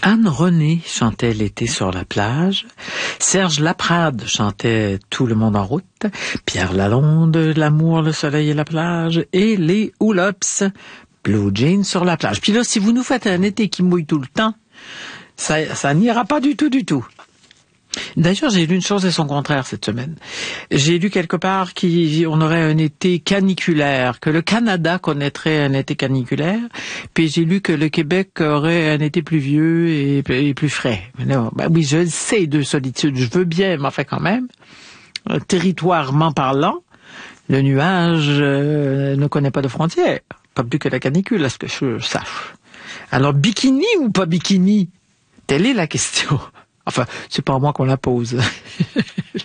Anne René chantait L'été sur la plage. Serge Laprade chantait Tout le monde en route. Pierre Lalonde, L'amour, le soleil et la plage. Et les Houlops, Blue Jeans sur la plage. Puis là, si vous nous faites un été qui mouille tout le temps, ça n'ira pas du tout. D'ailleurs, j'ai lu une chose et son contraire cette semaine. J'ai lu quelque part qu'on aurait un été caniculaire, que le Canada connaîtrait un été caniculaire, puis j'ai lu que le Québec aurait un été pluvieux et plus frais. Non, ben oui, je le sais, de solitude, je veux bien, mais enfin quand même, territoirement parlant, le nuage ne connaît pas de frontières, pas plus que la canicule, à ce que je sache. Alors, bikini ou pas bikini? Telle est la question. Enfin, c'est pas moi qu'on la pose.